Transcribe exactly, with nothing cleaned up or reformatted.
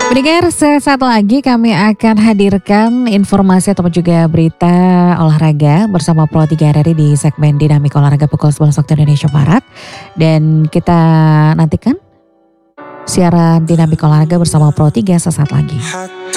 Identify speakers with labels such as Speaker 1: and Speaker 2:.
Speaker 1: Pendengar, sesaat lagi kami akan hadirkan informasi ataupun juga berita olahraga bersama Pro tiga R R I di segmen Dinamik Olahraga pukul sebelas waktu Indonesia Barat. Dan kita nantikan siaran Dinamik Olahraga bersama Pro tiga sesaat lagi.